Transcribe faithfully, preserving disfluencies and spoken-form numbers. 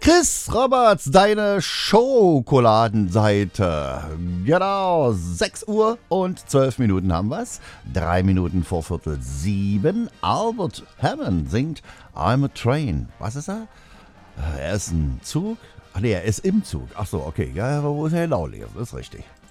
Chris Roberts, deine Schokoladenseite. Genau, sechs Uhr und zwölf Minuten haben wir's. Drei Minuten vor Viertel sieben. Albert Hammond singt I'm a Train. Was ist er? Er ist ein Zug. Ach nee, er ist im Zug. Ach so, okay. Ja, wo ist er genau lesen? Das ist richtig.